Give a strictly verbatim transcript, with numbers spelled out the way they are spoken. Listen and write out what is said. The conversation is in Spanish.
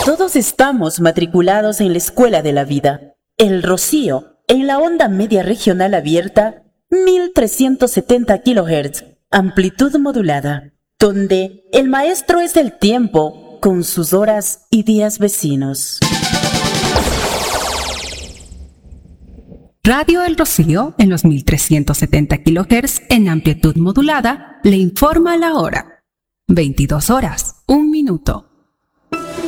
Todos estamos matriculados en la escuela de la vida. El Rocío, en la onda media regional abierta, mil trescientos setenta kilohertz, amplitud modulada, donde el maestro es el tiempo con sus horas y días vecinos. Radio El Rocío, en los mil trescientos setenta kilohertz en amplitud modulada, le informa la hora. veintidós horas, un minuto.